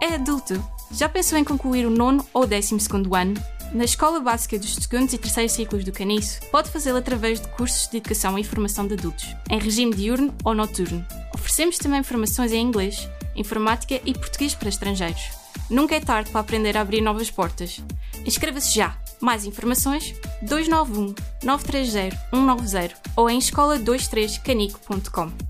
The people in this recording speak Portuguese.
É adulto. Já pensou em concluir o 9º ou 12º ano? Na Escola Básica dos 2º e 3º ciclos do Caniço, pode fazê-lo através de cursos de Educação e Formação de Adultos, em regime diurno ou noturno. Oferecemos também formações em inglês, informática e português para estrangeiros. Nunca é tarde para aprender a abrir novas portas. Inscreva-se já! Mais informações 291 930 190 ou em escola23canico.com.